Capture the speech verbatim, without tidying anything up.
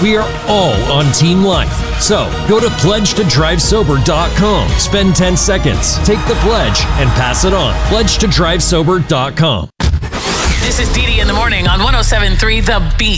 We are all on Team Life. So go to pledge to drive sober dot com. Spend ten seconds, take the pledge, and pass it on. pledge to drive sober dot com. This is Dee Dee in the morning on one oh seven point three The Beat.